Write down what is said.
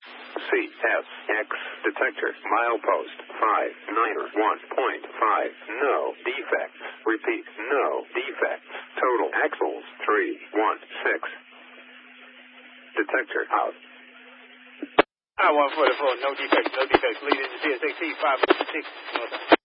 CSX detector. Milepost 591.5. No defects. Repeat, no defects. Total axles 316. Detector out. I-144, no defects, no defects. Lead into CSXT 556.